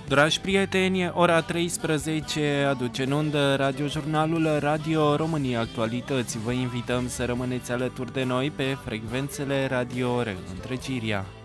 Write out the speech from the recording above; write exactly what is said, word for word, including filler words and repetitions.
Dragi prieteni, ora treisprezece aduce în undă radiojurnalul Radio România Actualități. Vă invităm să rămâneți alături de noi pe frecvențele Radio Reîntregirea.